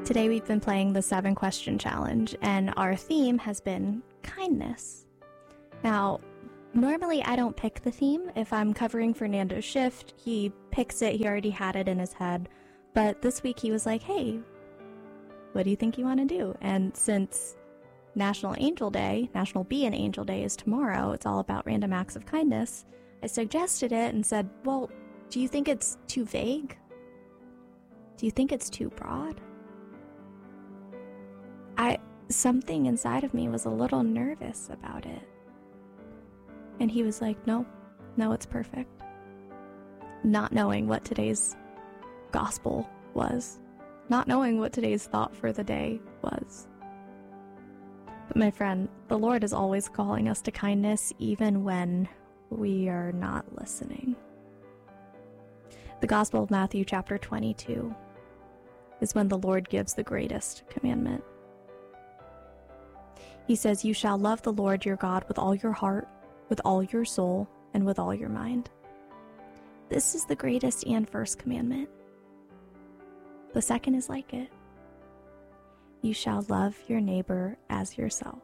Today we've been playing the 7-question challenge, and our theme has been kindness. Now, normally I don't pick the theme. If I'm covering Fernando's shift, he picks it. He already had it in his head. But this week he was like, hey, what do you think you want to do? And since National Be an Angel Day is tomorrow, it's all about random acts of kindness, I suggested it and said, well, do you think it's too vague? Do you think it's too broad? Something inside of me was a little nervous about it. And he was like, no, it's perfect. Not knowing what today's gospel was. Not knowing what today's thought for the day was. But my friend, the Lord is always calling us to kindness even when we are not listening. The Gospel of Matthew chapter 22 is when the Lord gives the greatest commandment. He says, you shall love the Lord your God with all your heart, with all your soul, and with all your mind. This is the greatest and first commandment. The second is like it. You shall love your neighbor as yourself.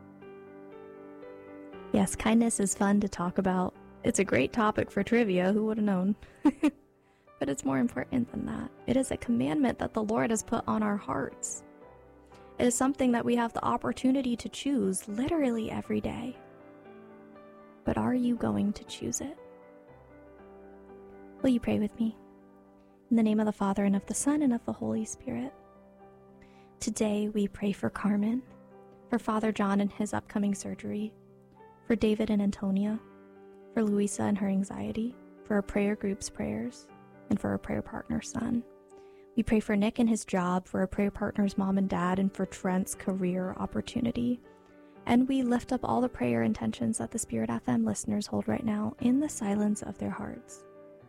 Yes, kindness is fun to talk about. It's a great topic for trivia, who would have known? But it's more important than that. It is a commandment that the Lord has put on our hearts. It is something that we have the opportunity to choose literally every day. But are you going to choose it? Will you pray with me? In the name of the Father, and of the Son, and of the Holy Spirit. Today we pray for Carmen, for Father John and his upcoming surgery, for David and Antonia, for Louisa and her anxiety, for our prayer group's prayers, and for our prayer partner's son. We pray for Nick and his job, for our prayer partner's mom and dad, and for Trent's career opportunity. And we lift up all the prayer intentions that the Spirit FM listeners hold right now in the silence of their hearts.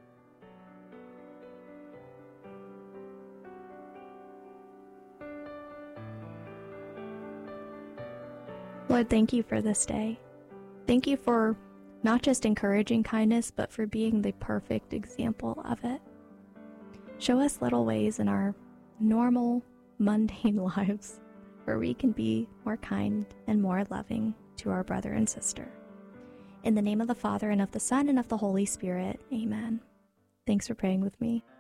Lord, thank you for this day. Thank you for not just encouraging kindness, but for being the perfect example of it. Show us little ways in our normal, mundane lives where we can be more kind and more loving to our brother and sister. In the name of the Father, and of the Son, and of the Holy Spirit, amen. Thanks for praying with me.